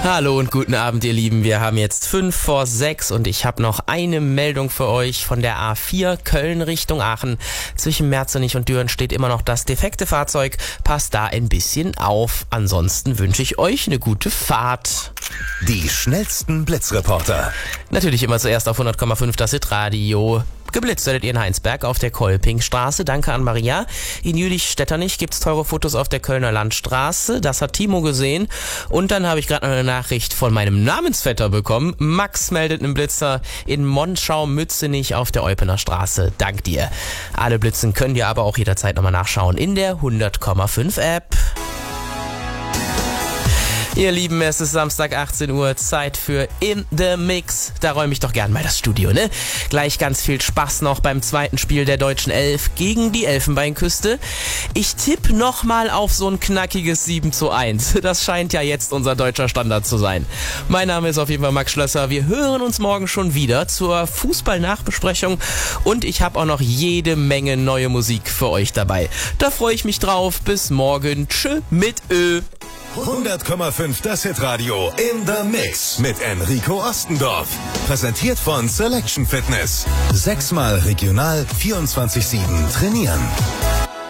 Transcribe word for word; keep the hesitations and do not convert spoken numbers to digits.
Hallo und guten Abend, ihr Lieben. Wir haben jetzt fünf vor sechs und ich habe noch eine Meldung für euch von der A vier Köln Richtung Aachen. Zwischen Merzenich und Düren steht immer noch das defekte Fahrzeug. Passt da ein bisschen auf. Ansonsten wünsche ich euch eine gute Fahrt. Die schnellsten Blitzreporter. Natürlich immer zuerst auf hundert Komma fünf das Hitradio. Geblitzt werdet ihr in Heinsberg auf der Kolpingstraße. Danke an Maria. In Jülich-Stetternich gibt's teure Fotos auf der Kölner Landstraße. Das hat Timo gesehen. Und dann habe ich gerade noch eine Nachricht von meinem Namensvetter bekommen. Max meldet einen Blitzer in Monschau-Mützenich auf der Eupener Straße. Dank dir. Alle Blitzen könnt ihr aber auch jederzeit nochmal nachschauen in der hundert Komma fünf App. Ihr Lieben, es ist Samstag achtzehn Uhr, Zeit für In The Mix. Da räume ich doch gern mal das Studio, ne? Gleich ganz viel Spaß noch beim zweiten Spiel der deutschen Elf gegen die Elfenbeinküste. Ich tippe nochmal auf so ein knackiges sieben zu eins. Das scheint ja jetzt unser deutscher Standard zu sein. Mein Name ist auf jeden Fall Max Schlösser. Wir hören uns morgen schon wieder zur Fußball-Nachbesprechung und ich habe auch noch jede Menge neue Musik für euch dabei. Da freue ich mich drauf. Bis morgen. Tschö mit Ö. hundert Komma fünf das Hitradio in the Mix mit Enrico Ostendorf. Präsentiert von Selection Fitness. Sechsmal regional vierundzwanzig sieben trainieren.